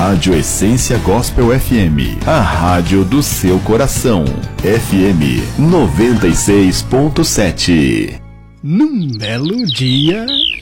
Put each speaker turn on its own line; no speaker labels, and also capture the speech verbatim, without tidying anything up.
Rádio Essência Gospel F M, a rádio do seu coração. F M noventa e seis ponto sete.
Num belo dia,